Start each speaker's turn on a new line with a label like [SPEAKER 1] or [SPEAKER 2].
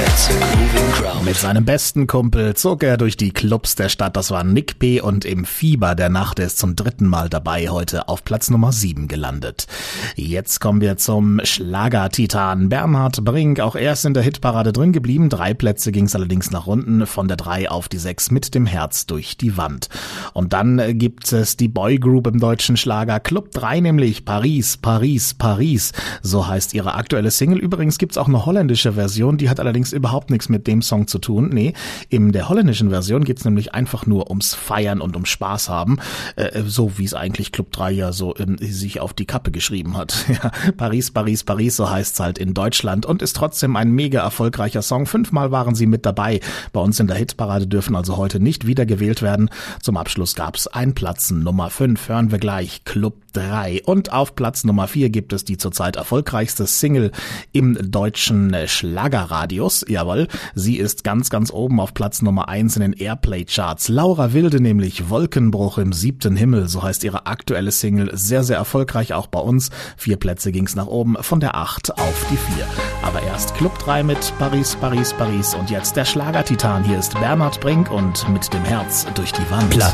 [SPEAKER 1] Mit seinem besten Kumpel zog er durch die Clubs der Stadt. Das war Nick P. und im Fieber der Nacht. Er ist zum 3. Mal dabei, heute auf Platz Nummer 7 gelandet. Jetzt kommen wir zum Schlager-Titan Bernhard Brink. Auch er ist in der Hitparade drin geblieben. 3 Plätze ging es allerdings nach unten, von der 3 auf die 6 mit dem Herz durch die Wand. Und dann gibt es die Boygroup im deutschen Schlager Club 3, nämlich Paris, Paris, Paris. So heißt ihre aktuelle Single. Übrigens gibt es auch eine holländische Version, die hat allerdings überhaupt nichts mit dem Song zu tun. Nee, in der holländischen Version geht's nämlich einfach nur ums Feiern und um Spaß haben, so wie es eigentlich Club 3 ja so sich auf die Kappe geschrieben hat. Ja, Paris, Paris, Paris, so heißt's halt in Deutschland und ist trotzdem ein mega erfolgreicher Song. 5-mal waren sie mit dabei. Bei uns in der Hitparade dürfen also heute nicht wieder gewählt werden. Zum Abschluss gab's einen Platz Nummer 5. Hören wir gleich Club 3. Und auf Platz Nummer 4 gibt es die zurzeit erfolgreichste Single im deutschen Schlagerradius. Jawohl, sie ist ganz, ganz oben auf Platz Nummer 1 in den Airplay-Charts. Laura Wilde nämlich, Wolkenbruch im 7. Himmel, so heißt ihre aktuelle Single. Sehr, sehr erfolgreich, auch bei uns. 4 Plätze ging's nach oben, von der 8 auf die 4. Aber erst Club 3 mit Paris, Paris, Paris. Und jetzt der Schlager-Titan. Hier ist Bernhard Brink und mit dem Herz durch die Wand.
[SPEAKER 2] Platz